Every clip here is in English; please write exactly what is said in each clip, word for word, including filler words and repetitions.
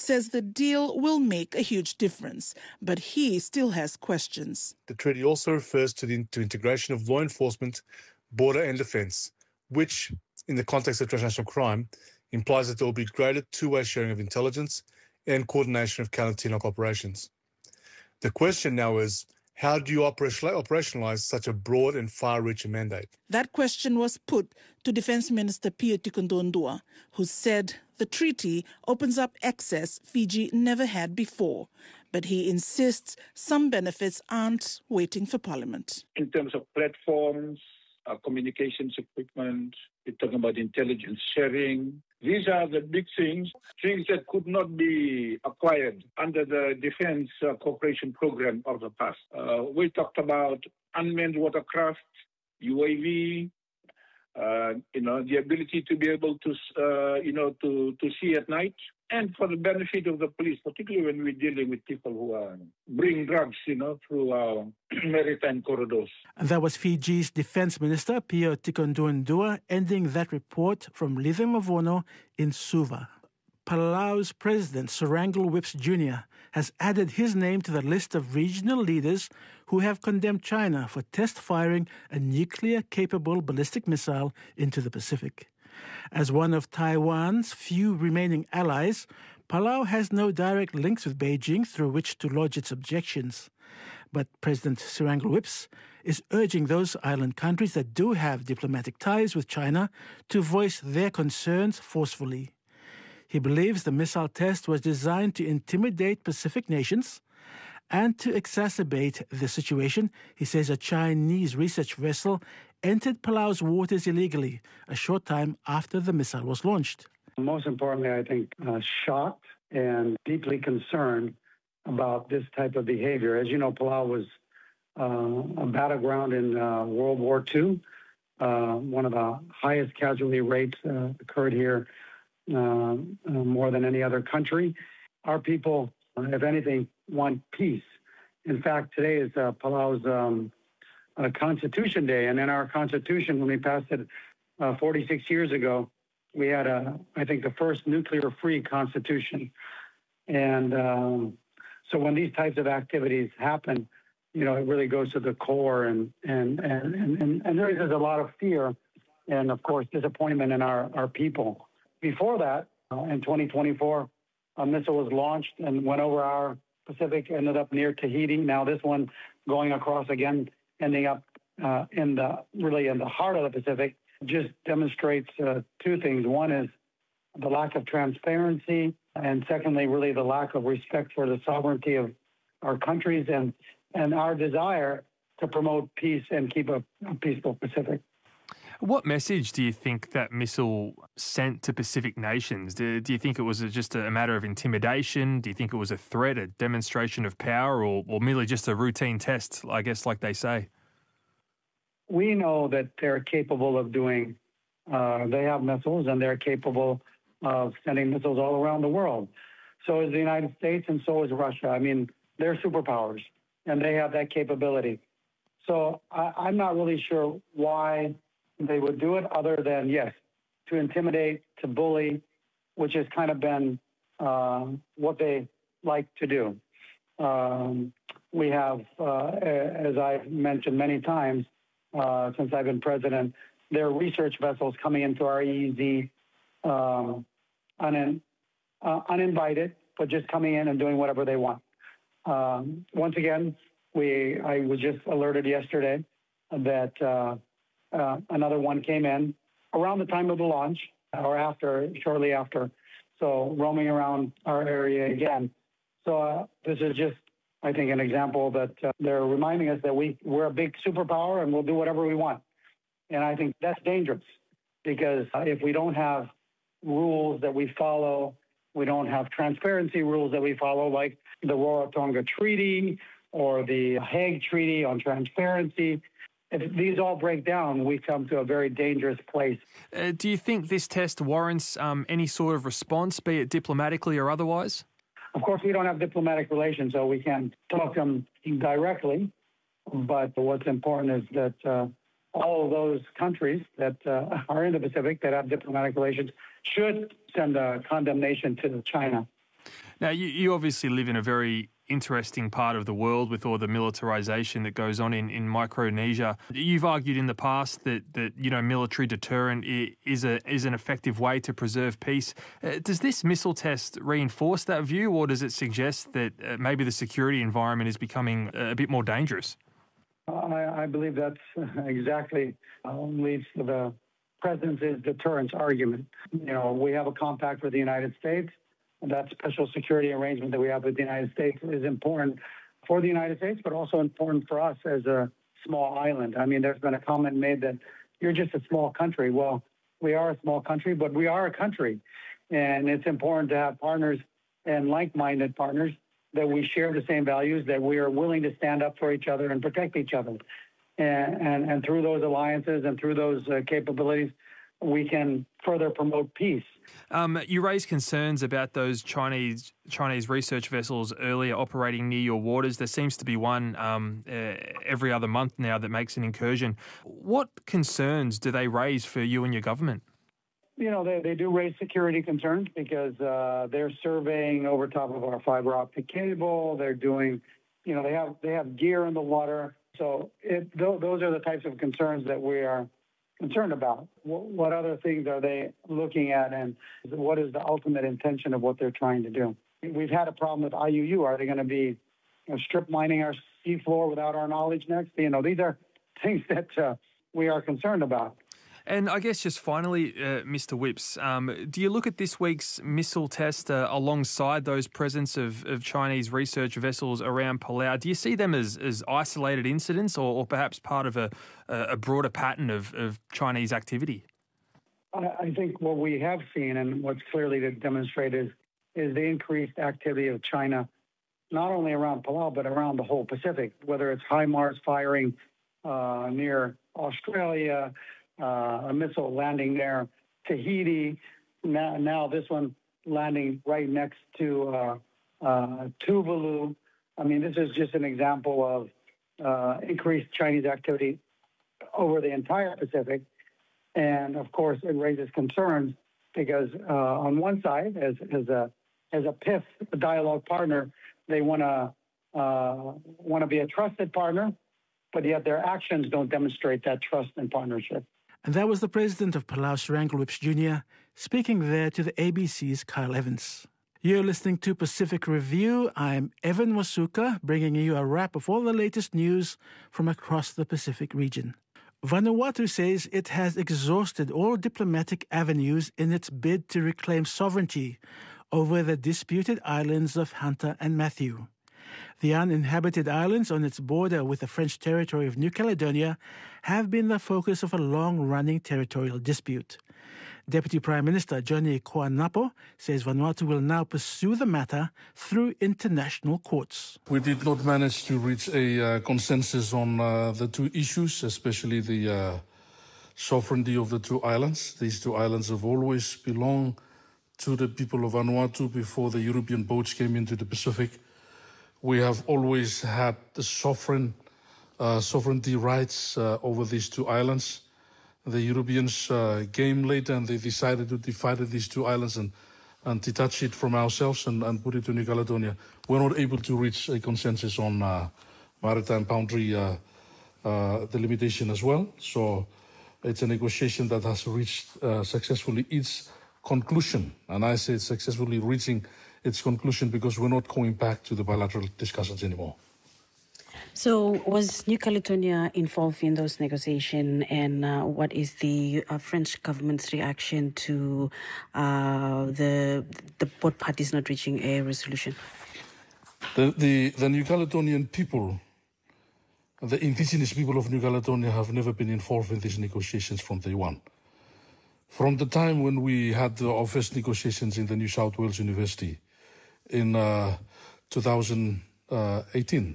says the deal will make a huge difference, but he still has questions. The treaty also refers to the to integration of law enforcement, border and defence, which, in the context of transnational crime, implies that there will be greater two-way sharing of intelligence and coordination of counter-T N O C operations. The question now is, how do you operationalise such a broad and far-reaching mandate? That question was put to Defence Minister Pheo Tikondeondoa, who said the treaty opens up access Fiji never had before, but he insists some benefits aren't waiting for Parliament. In terms of platforms, uh, communications equipment, we're talking about intelligence sharing. These are the big things, things that could not be acquired under the Defence uh, Cooperation Program of the past. Uh, we talked about unmanned watercraft, U A V, uh, you know, the ability to be able to, uh, you know, to, to see at night, and for the benefit of the police, particularly when we're dealing with people who are bring drugs, you know, through our maritime corridors. And that was Fiji's Defence Minister, Pheo Tikondeondoa, ending that report from Lithium Mavono in Suva. Palau's President, Surangul Whipps Junior, has added his name to the list of regional leaders who have condemned China for test firing a nuclear-capable ballistic missile into the Pacific. As one of Taiwan's few remaining allies, Palau has no direct links with Beijing through which to lodge its objections. But President Surangul Whipps is urging those island countries that do have diplomatic ties with China to voice their concerns forcefully. He believes the missile test was designed to intimidate Pacific nations and to exacerbate the situation. He says a Chinese research vessel entered Palau's waters illegally a short time after the missile was launched. Most importantly, I think, uh, shocked and deeply concerned about this type of behavior. As you know, Palau was uh, a battleground in uh, World War Two. Uh, one of the highest casualty rates uh, occurred here uh, uh, more than any other country. Our people, uh, if anything, want peace. In fact, today is uh, Palau's um, uh, Constitution Day, and in our Constitution, when we passed it uh, forty-six years ago, we had, a, I think, the first nuclear-free constitution. And um, so when these types of activities happen, you know, it really goes to the core, and and and and, and there is a lot of fear and, of course, disappointment in our, our people. Before that, uh, in twenty twenty-four, a missile was launched and went over our Pacific, ended up near Tahiti. Now this one going across again, ending up uh, in the really in the heart of the Pacific, just demonstrates uh, two things. One is the lack of transparency, and secondly, really the lack of respect for the sovereignty of our countries and and our desire to promote peace and keep a, a peaceful Pacific. What message do you think that missile sent to Pacific nations? Do, do you think it was just a matter of intimidation? Do you think it was a threat, a demonstration of power, or, or merely just a routine test, I guess, like they say? We know that they're capable of doing, uh, they have missiles, and they're capable of sending missiles all around the world. So is the United States, and so is Russia. I mean, they're superpowers, and they have that capability. So I, I'm not really sure why they would do it, other than, yes, to intimidate, to bully, which has kind of been uh, what they like to do. Um, we have, uh, as I've mentioned many times uh, since I've been president, there are research vessels coming into our E E Z um, un- uh, uninvited, but just coming in and doing whatever they want. Um, once again, we I was just alerted yesterday that uh, uh, another one came in around the time of the launch or after, shortly after, so roaming around our area again. So uh, this is just, I think, an example that uh, they're reminding us that we, we're a big superpower and we'll do whatever we want. And I think that's dangerous, because uh, if we don't have rules that we follow, we don't have transparency rules that we follow, like the Rarotonga Treaty or the Hague Treaty on transparency. If these all break down, we come to a very dangerous place. Uh, do you think this test warrants um, any sort of response, be it diplomatically or otherwise? Of course, we don't have diplomatic relations, so we can't talk to them directly. But what's important is that uh, all of those countries that uh, are in the Pacific that have diplomatic relations should send a condemnation to China. Now, you, you obviously live in a very interesting part of the world with all the militarization that goes on in, in Micronesia. You've argued in the past that, that you know, military deterrent is a is an effective way to preserve peace. Uh, does this missile test reinforce that view, or does it suggest that uh, maybe the security environment is becoming a bit more dangerous? I, I believe that's exactly uh, leads to the president's deterrence argument. You know, we have a compact with the United States. That special security arrangement that we have with the United States is important for the United States, but also important for us as a small island. I mean, there's been a comment made that you're just a small country. Well, we are a small country, but we are a country. And it's important to have partners and like-minded partners that we share the same values, that we are willing to stand up for each other and protect each other. And, and, and through those alliances and through those uh, capabilities, we can further promote peace. Um, you raised concerns about those Chinese Chinese research vessels earlier operating near your waters. There seems to be one um, uh, every other month now that makes an incursion. What concerns do they raise for you and your government? You know, they, they do raise security concerns because uh, they're surveying over top of our fiber optic cable. They're doing, you know, they have they have gear in the water. So it, th- those are the types of concerns that we are concerned about. What other things are they looking at, and what is the ultimate intention of what they're trying to do? We've had a problem with I U U. Are they going to be you know, strip mining our seafloor without our knowledge next? You know, these are things that uh, we are concerned about. And I guess just finally, uh, Mister Whipps, um, do you look at this week's missile test uh, alongside those presence of, of Chinese research vessels around Palau? Do you see them as, as isolated incidents or, or perhaps part of a, a broader pattern of, of Chinese activity? I think what we have seen and what's clearly demonstrated is, is the increased activity of China, not only around Palau, but around the whole Pacific, whether it's HIMARS firing uh, near Australia, Uh, a missile landing there, Tahiti, now, now this one landing right next to uh, uh, Tuvalu. I mean, this is just an example of uh, increased Chinese activity over the entire Pacific. And of course, it raises concerns because uh, on one side, as, as a as a P I F, a dialogue partner, they want to uh, want to be a trusted partner, but yet their actions don't demonstrate that trust and partnership. And that was the president of Palau, Sir Whipps Junior, speaking there to the A B C's Kyle Evans. You're listening to Pacific Review. I'm Evan Wasuka, bringing you a wrap of all the latest news from across the Pacific region. Vanuatu says it has exhausted all diplomatic avenues in its bid to reclaim sovereignty over the disputed islands of Hunter and Matthew. The uninhabited islands on its border with the French territory of New Caledonia have been the focus of a long-running territorial dispute. Deputy Prime Minister Johnny Koanapo says Vanuatu will now pursue the matter through international courts. We did not manage to reach a uh, consensus on uh, the two issues, especially the uh, sovereignty of the two islands. These two islands have always belonged to the people of Vanuatu before the European boats came into the Pacific. We have always had the sovereign uh, sovereignty rights uh, over these two islands. The Europeans uh, came later and they decided to divide these two islands and, and detach it from ourselves and, and put it to New Caledonia. We're not able to reach a consensus on uh, maritime boundary uh, uh, delimitation as well. So it's a negotiation that has reached uh, successfully its conclusion. And I say it's successfully reaching its conclusion because we're not going back to the bilateral discussions anymore. So was New Caledonia involved in those negotiations, and uh, what is the uh, French government's reaction to uh, the the both parties not reaching a resolution? The, the, the New Caledonian people, the indigenous people of New Caledonia have never been involved in these negotiations from day one. From the time when we had our first negotiations in the New South Wales University in uh, two thousand eighteen,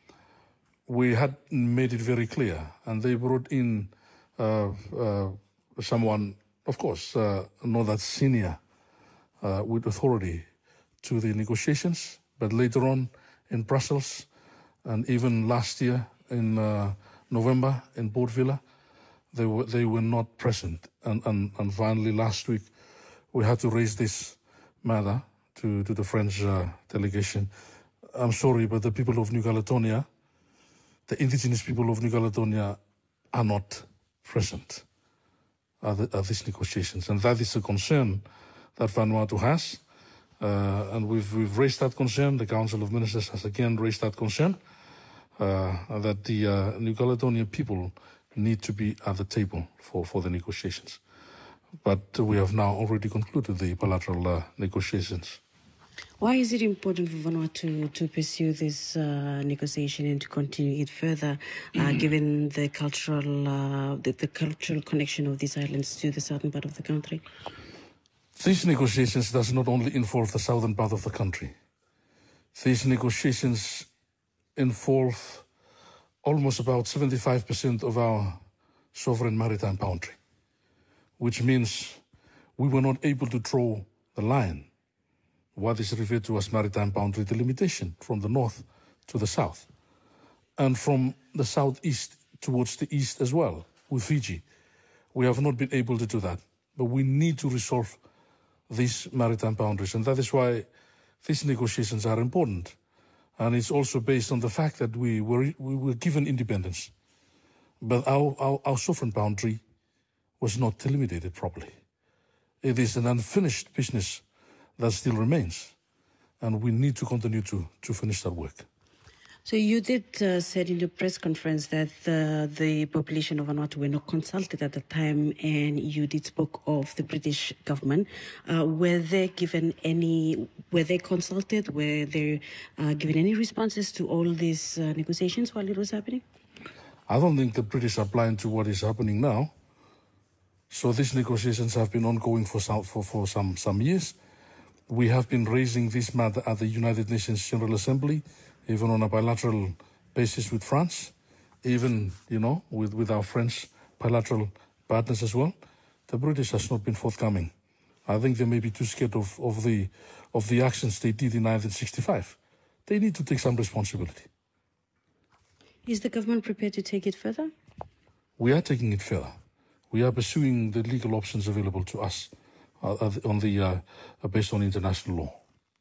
we had made it very clear, and they brought in uh, uh, someone, of course, uh, not that senior uh, with authority to the negotiations, but later on in Brussels, and even last year in uh, November in Port Vila, they were they were not present. And, and, and finally last week, we had to raise this matter to, to the French uh, delegation. I'm sorry, but the people of New Caledonia, the indigenous people of New Caledonia, are not present at, the, at these negotiations. And that is a concern that Vanuatu has. Uh, and we've, we've raised that concern. The Council of Ministers has again raised that concern, uh, that the uh, New Caledonian people need to be at the table for, for the negotiations. But we have now already concluded the bilateral uh, negotiations. Why is it important for Vanuatu to pursue this uh, negotiation and to continue it further, uh, mm-hmm. given the cultural uh, the, the cultural connection of these islands to the southern part of the country? These negotiations does not only involve the southern part of the country. These negotiations involve almost about seventy-five percent of our sovereign maritime boundary, which means we were not able to draw the line, what is referred to as maritime boundary delimitation, from the north to the south, and from the southeast towards the east as well, with Fiji. We have not been able to do that, but we need to resolve these maritime boundaries, and that is why these negotiations are important. And it's also based on the fact that we were, we were given independence, but our, our, our sovereign boundary was not delimited properly. It is an unfinished business that still remains, and we need to continue to, to finish that work. So you did uh, said in the press conference that the, the population of Vanuatu were not consulted at the time, and you did spoke of the British government. Uh, were they given any? Were they consulted? Were they uh, given any responses to all these uh, negotiations while it was happening? I don't think the British are blind to what is happening now. So these negotiations have been ongoing for some for, for some some years. We have been raising this matter at the United Nations General Assembly, even on a bilateral basis with France, even, you know, with, with our French bilateral partners as well. The British has not been forthcoming. I think they may be too scared of, of, the, of the actions they did in nineteen sixty-five. They need to take some responsibility. Is the government prepared to take it further? We are taking it further. We are pursuing the legal options available to us uh, on the, uh, based on international law.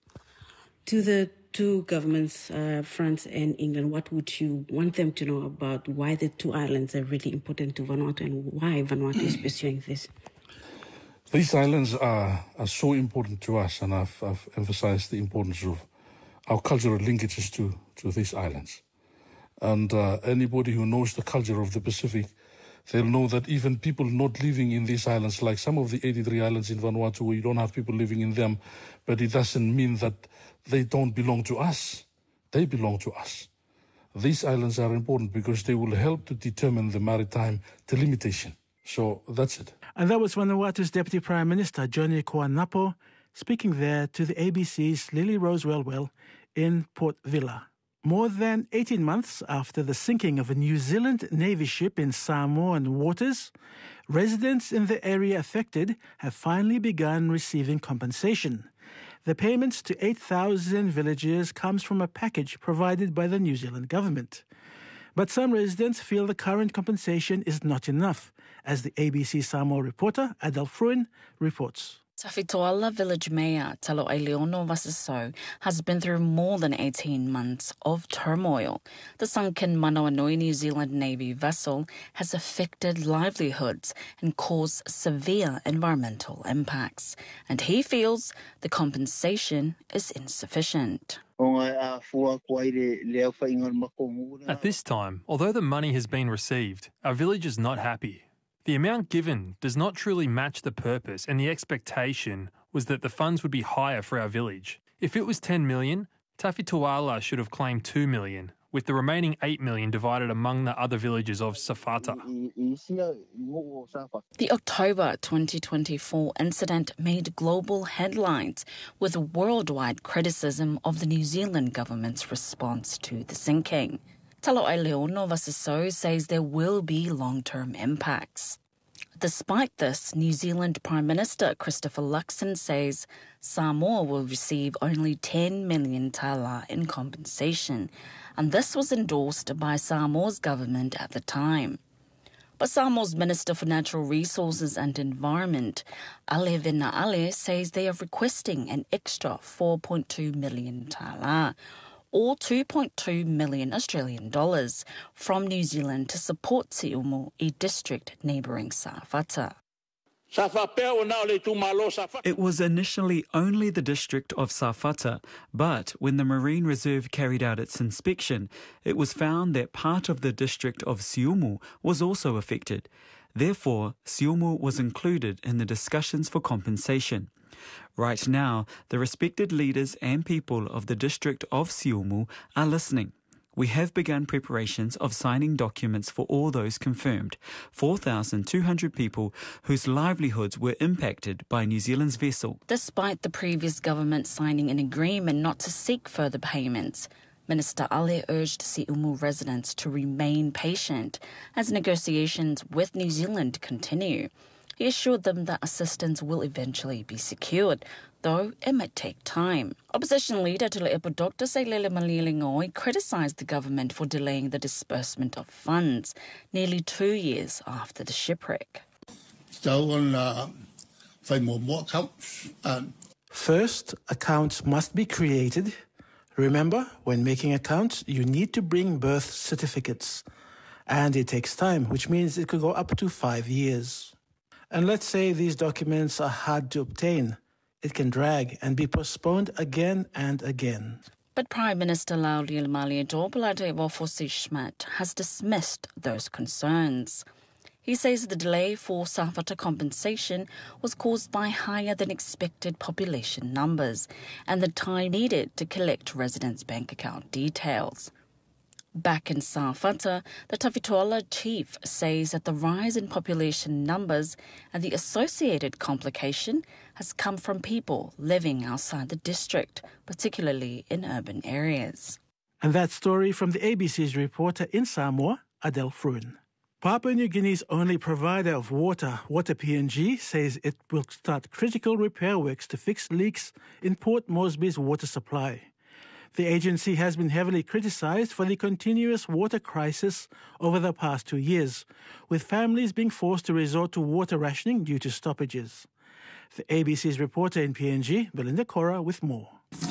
To the two governments, uh, France and England, what would you want them to know about why the two islands are really important to Vanuatu and why Vanuatu is pursuing this? These islands are, are so important to us, and I've, I've emphasized the importance of our cultural linkages to, to these islands. And uh, anybody who knows the culture of the Pacific, they'll know that even people not living in these islands, like some of the eighty-three islands in Vanuatu, where you don't have people living in them, but it doesn't mean that they don't belong to us. They belong to us. These islands are important because they will help to determine the maritime delimitation. So that's it. And that was Vanuatu's Deputy Prime Minister, Johnny Koanapo, speaking there to the A B C's Lily Rose Wellwell in Port Vila. More than eighteen months after the sinking of a New Zealand Navy ship in Samoan waters, residents in the area affected have finally begun receiving compensation. The payments to eight thousand villagers comes from a package provided by the New Zealand government. But some residents feel the current compensation is not enough, as the A B C Samoa reporter Adel Fruin reports. Tawhitoala Village Mayor Talo'aileono Vasasau has been through more than eighteen months of turmoil. The sunken Manoanui New Zealand Navy vessel has affected livelihoods and caused severe environmental impacts, and he feels the compensation is insufficient. At this time, although the money has been received, our village is not happy. The amount given does not truly match the purpose, and the expectation was that the funds would be higher for our village. If it was ten million, Tawhitoala should have claimed two million, with the remaining eight million divided among the other villages of Safata. The October twenty twenty-four incident made global headlines, with worldwide criticism of the New Zealand government's response to the sinking. Talo'aileono Vasasau says there will be long-term impacts. Despite this, New Zealand Prime Minister Christopher Luxon says Samoa will receive only ten million tala in compensation, and this was endorsed by Samoa's government at the time. But Samoa's Minister for Natural Resources and Environment, Ale Vena-Ale, says they are requesting an extra four point two million tala, or two point two million Australian dollars, from New Zealand to support Siumu, a district neighbouring Safata. It was initially only the district of Safata, but when the Marine Reserve carried out its inspection, it was found that part of the district of Siumu was also affected. Therefore, Siumu was included in the discussions for compensation. Right now, the respected leaders and people of the district of Siumu are listening. We have begun preparations of signing documents for all those confirmed, four thousand two hundred people whose livelihoods were impacted by New Zealand's vessel. Despite the previous government signing an agreement not to seek further payments, Minister Ale urged Siumu residents to remain patient as negotiations with New Zealand continue. He assured them that assistance will eventually be secured, though it might take time. Opposition leader Tule'epo Doctor Sailele Malilingoi criticised the government for delaying the disbursement of funds nearly two years after the shipwreck. First, accounts must be created. Remember, when making accounts, you need to bring birth certificates. And it takes time, which means it could go up to five years. And let's say these documents are hard to obtain. It can drag and be postponed again and again. But Prime Minister Lauri Maliato Baladewa Schmidt has dismissed those concerns. He says the delay for Safata compensation was caused by higher than expected population numbers and the time needed to collect residents' bank account details. Back in Safata, the Tawhitoala chief says that the rise in population numbers and the associated complication has come from people living outside the district, particularly in urban areas. And that story from the A B C's reporter in Samoa, Adele Fruin. Papua New Guinea's only provider of water, Water P N G, says it will start critical repair works to fix leaks in Port Moresby's water supply. The agency has been heavily criticized for the continuous water crisis over the past two years, with families being forced to resort to water rationing due to stoppages. The A B C's reporter in P N G, Belinda Cora, with more.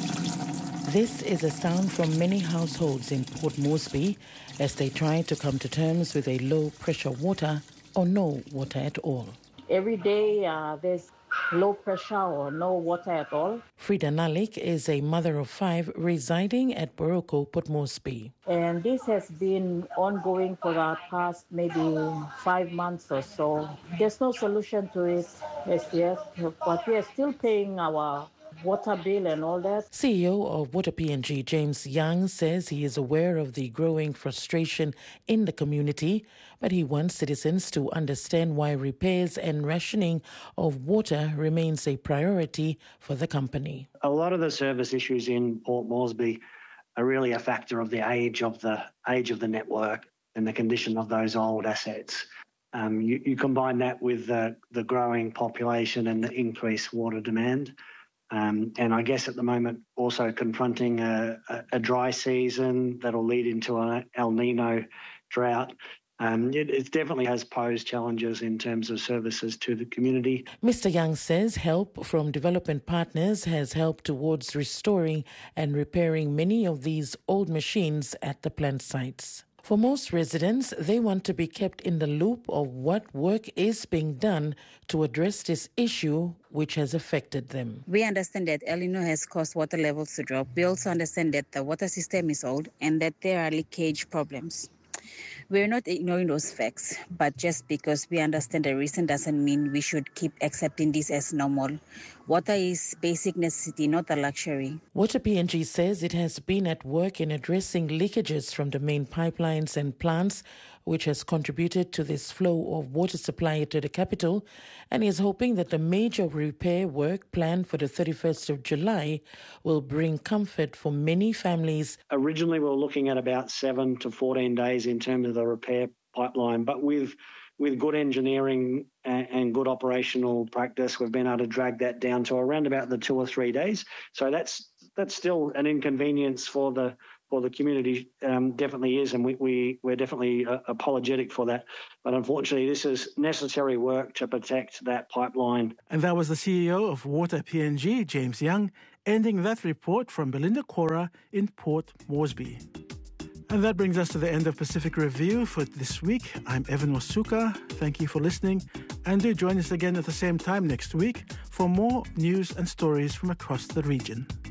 This is a sound from many households in Port Moresby as they try to come to terms with a low-pressure water or no water at all. Every day uh, there's low pressure or no water at all. Frida Nalik is a mother of five residing at Boroko, Port Moresby. And this has been ongoing for the past maybe five months or so. There's no solution to it as yet, but we are still paying our water bill and all that. C E O of Water P N G, James Young, says he is aware of the growing frustration in the community, but he wants citizens to understand why repairs and rationing of water remains a priority for the company. A lot of the service issues in Port Moresby are really a factor of the age of the age of the network and the condition of those old assets. Um, you, you combine that with the, the growing population and the increased water demand. Um, and I guess at the moment also confronting a, a, a dry season that will lead into an El Nino drought. Um, it, it definitely has posed challenges in terms of services to the community. Mister Young says help from development partners has helped towards restoring and repairing many of these old machines at the plant sites. For most residents, they want to be kept in the loop of what work is being done to address this issue which has affected them. We understand that El Nino has caused water levels to drop. We also understand that the water system is old and that there are leakage problems. We're not ignoring those facts, but just because we understand the reason doesn't mean we should keep accepting this as normal. Water is basic necessity, not a luxury. Water P N G says it has been at work in addressing leakages from the main pipelines and plants, which has contributed to this flow of water supply to the capital, and is hoping that the major repair work planned for the thirty-first of July will bring comfort for many families. Originally, we were looking at about seven to fourteen days in terms of the repair pipeline, but with with good engineering and, and good operational practice, we've been able to drag that down to around about the two or three days. So that's that's still an inconvenience for the for the community um, definitely is, and we, we, we're definitely uh, apologetic for that. But unfortunately, this is necessary work to protect that pipeline. And that was the C E O of Water P N G, James Young, ending that report from Belinda Cora in Port Moresby. And that brings us to the end of Pacific Review for this week. I'm Evan Wasuka. Thank you for listening. And do join us again at the same time next week for more news and stories from across the region.